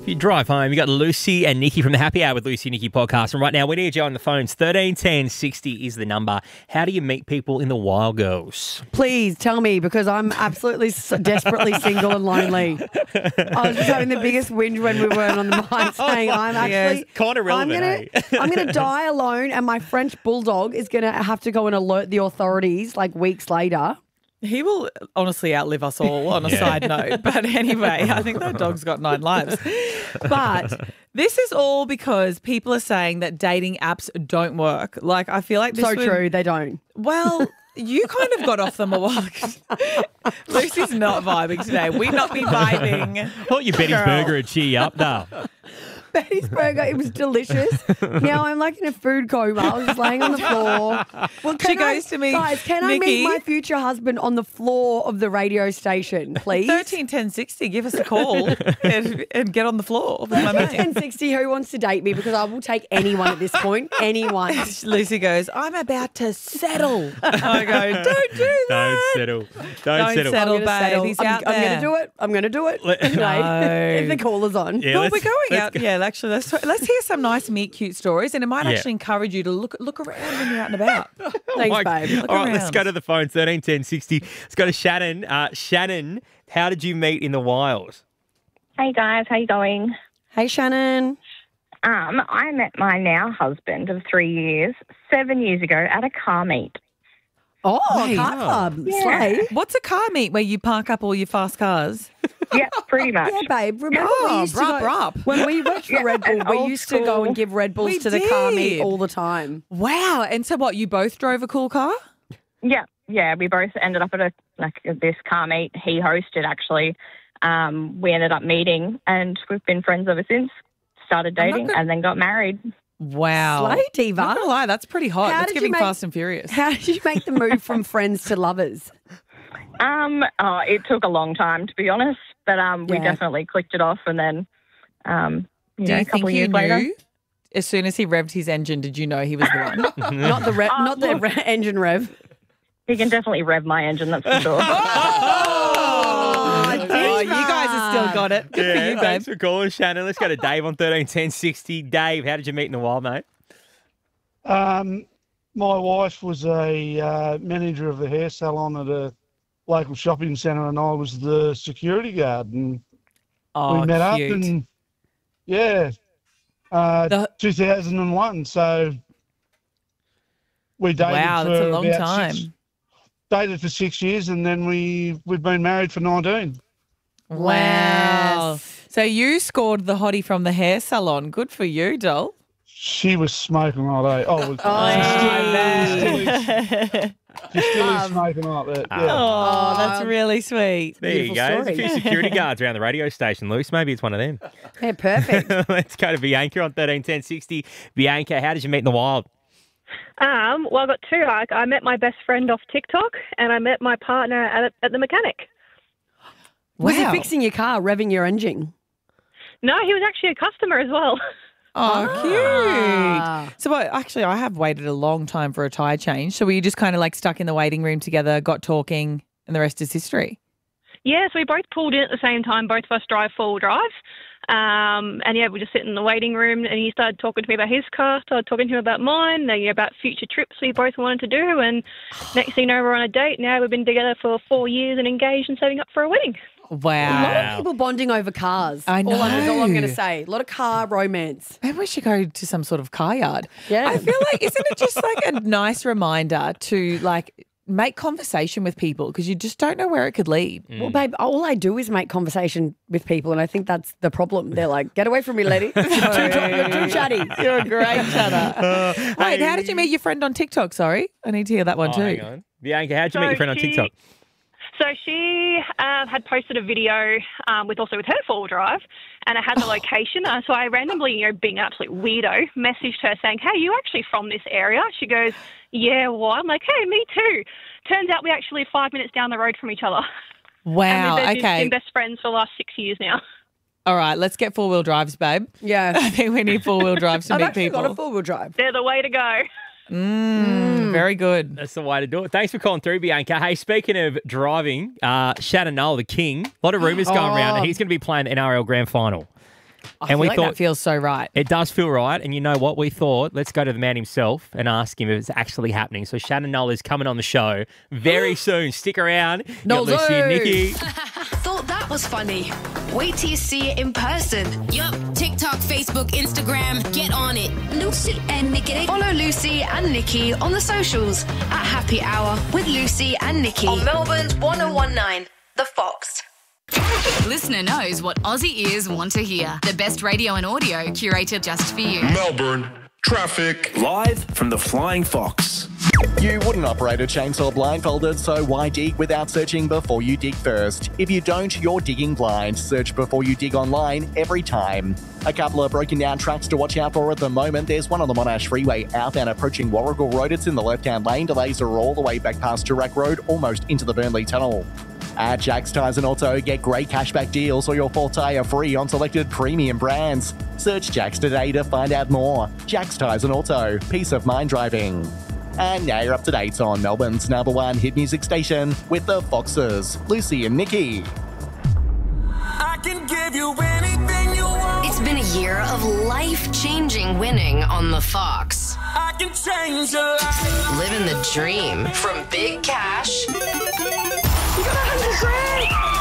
If you drive home, you got Lucy and Nikki from the Happy Hour with Lucy and Nikki podcast. And right now, we need you on the phones. 1310 60 is the number. How do you meet people in the wild, girls? Please tell me, because I'm absolutely desperately single and lonely. I was just having the biggest whinge when we weren't on the mic saying I'm actually kind of relevant. I'm going to die alone, and my French bulldog is going to have to go and alert the authorities like weeks later. He will honestly outlive us all on a side note. But anyway, I think that dog's got 9 lives. But this is all because people are saying that dating apps don't work. Like, I feel like this true, they don't. Well, you kind of got off them a while. Lucy's not vibing today. We not be vibing. I thought your Betty's Burger would cheer you up, though. Betty's Burger, it was delicious. Now I'm like in a food coma. I was just laying on the floor. Well, she goes to me, guys, can I meet my future husband on the floor of the radio station, please? 13 10 60, give us a call and get on the floor with my mate. 10 60, who wants to date me? Because I will take anyone at this point. Anyone. Lucy goes, I'm about to settle. I go, don't do that. Don't settle. Don't settle, babe. He's out there. I'm going to do it. I'm going to do it. No. If the caller's on. Yeah, well, we're going out. Yeah, actually, let's hear some nice meet cute stories, and it might Yeah. actually encourage you to look around when you're out and about. Thanks, babe. All right, let's go to the phone. 1310 60. Let's go to Shannon. Shannon, how did you meet in the wild? Hey guys, how you going? Hey, Shannon. I met my now husband of 3 years 7 years ago at a car meet. Oh, Wait. car club. Yeah. Slay. What's a car meet where you park up all your fast cars? Yeah, pretty much. Yeah, babe. Remember we used to brup, go, brup. when we worked for Yeah, Red Bull, an we old used to go school- and give Red Bulls We to the car meet did. all the time. Wow. And so what, you both drove a cool car? Yeah. We both ended up at this car meet. He hosted actually. We ended up meeting, and we've been friends ever since. Started dating and then got married. Wow. Slay, Diva. Not gonna lie, that's pretty hot. How That's did you giving make- Fast and Furious. How did you make the move from friends to lovers? It took a long time, to be honest, but we Yeah. definitely clicked it off, and then Do you a couple think of you years knew? later. As soon as he revved his engine, did you know he was the one? Not the engine rev. He can definitely rev my engine, that's for sure. Oh, you guys have still got it. Good for you, babe. Thanks for calling, Shannon. Let's go to Dave on 1310 60. Dave, how did you meet in the wild, mate? My wife was a manager of the hair salon at a local shopping centre, and I was the security guard. And Oh, we met cute. up, and 2001. So we dated Wow, that's for a long about time. dated for 6 years, and then we've been married for 19. Wow. So you scored the hottie from the hair salon. Good for you, doll. She was smoking all day. She's still smoking like that. Yeah. Oh, that's really sweet. There you Beautiful go. There's a story. few security guards around the radio station, Luce. Maybe it's one of them. Yeah, perfect. Let's go to Bianca on 1310 60. Bianca, how did you meet in the wild? Well, I got two. I met my best friend off TikTok, and I met my partner at the mechanic. Was he Wow. fixing your car, revving your engine? No, he was actually a customer as well. Oh, Ah. cute. So actually, I have waited a long time for a tyre change. So were you just kind of like stuck in the waiting room together, got talking, and the rest is history? Yeah, so we both pulled in at the same time. Both of us drive four-wheel drive. And yeah, we just sit in the waiting room, and he started talking to me about his car, started talking to him about mine, about future trips we both wanted to do. And next thing you know, we're on a date. Now we've been together for 4 years and engaged and setting up for a wedding. A lot Wow. of people bonding over cars. I That's all I'm know. going to say. A lot of car romance. Maybe we should go to some sort of car yard. Yeah. I feel like, isn't it just like a nice reminder to like make conversation with people because you just don't know where it could lead. Well, babe, all I do is make conversation with people, and I think that's the problem. They're like, get away from me, lady. You're too chatty. You're a great chatter. Wait, how did you meet your friend on TikTok? Sorry, I need to hear that one Oh, too. hang on. Bianca, how did you meet So your friend on she- TikTok? So she had posted a video with her four-wheel drive, and it had the location. So I randomly, being an absolute weirdo, messaged her saying, "Hey, you actually from this area?" She goes, "Yeah, why?" I'm like, "Hey, me too." Turns out we actually live 5 minutes down the road from each other. Wow. And we've Okay. been best friends for the last 6 years now. All right. Let's get 4-wheel drives, babe. Yeah. I think we need 4-wheel drives to I've meet actually people. got a four-wheel drive. They're the way to go. Very good. That's the way to do it. Thanks for calling through, Bianca. Hey, speaking of driving, Shannon Noel, the king, a lot of rumours going around that he's going to be playing the NRL Grand Final. I feel like that feels so right. It does feel right. And you know what? We thought, let's go to the man himself and ask him if it's actually happening. So Shannon Noll is coming on the show very soon. Stick around. You got Lucy and Nikki. Thought that was funny. Wait till you see it in person. Yup, TikTok, Facebook, Instagram, get on it. Lucy and Nikki. Follow Lucy and Nikki on the socials at Happy Hour with Lucy and Nikki on Melbourne's 1019, The Fox. Listener knows what Aussie ears want to hear. The best radio and audio curated just for you. Melbourne traffic. Live from the Flying Fox. You wouldn't operate a chainsaw blindfolded, so why dig without searching before you dig first? If you don't, you're digging blind. Search before you dig online every time. A couple of broken down tracks to watch out for at the moment. There's one on the Monash Freeway outbound approaching Warrigal Road. It's in the left-hand lane. Delays are all the way back past Durack Road, almost into the Burnley Tunnel. At Jack's Tyres and Auto, get great cashback deals or your full tyre free on selected premium brands. Search Jack's today to find out more. Jack's Tyres and Auto, peace of mind driving. And now you're up to date on Melbourne's #1 hit music station with the Foxes, Lucy and Nikki. I can give you anything you want. It's been a year of life-changing winning on the Fox. I can change your life. Living the dream from big cash. You got $100 grand.